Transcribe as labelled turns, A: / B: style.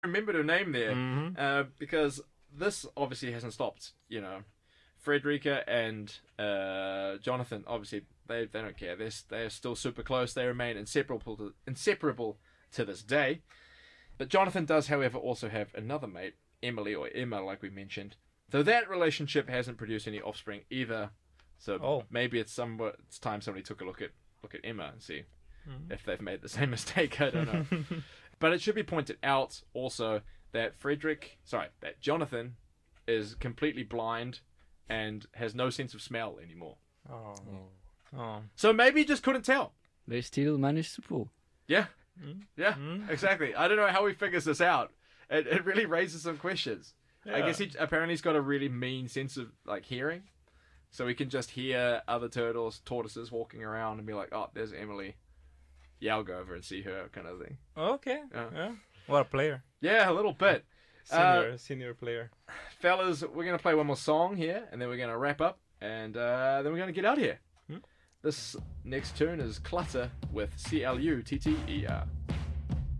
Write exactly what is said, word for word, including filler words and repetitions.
A: remembered her name there
B: Mhm.
A: uh, because this obviously hasn't stopped. You know, Frederica and uh, Jonathan, obviously, they they don't care. They're, they're still super close. They remain inseparable to, inseparable to this day. But Jonathan does, however, also have another mate, Emily, or Emma, like we mentioned. Though that relationship hasn't produced any offspring either. So
B: Oh.
A: maybe it's somewhat, it's time somebody took a look at look at Emma and see
B: Mhm.
A: if they've made the same mistake. I don't know. But it should be pointed out also that Frederick, sorry, that Jonathan is completely blind and has no sense of smell anymore.
B: Oh. Oh.
A: So maybe he just couldn't tell.
C: They still managed to pull.
A: Yeah.
B: Mm.
A: Yeah,
B: Mm.
A: exactly. I don't know how he figures this out. It, it really raises some questions. I
B: Yeah.
A: guess he apparently he's got a really mean sense of like hearing. So he can just hear other turtles, tortoises walking around and be like, oh, there's Emily. Yeah, I'll go over and see her, kind of thing.
B: Okay.
A: Yeah.
B: Yeah. What a player.
A: Yeah, a little bit.
B: Senior, senior player.
A: Fellas, we're going to play one more song here, and then we're going to wrap up, and uh, then we're going to get out of here.
B: Hmm?
A: This next tune is Clutter with C L U T T E R.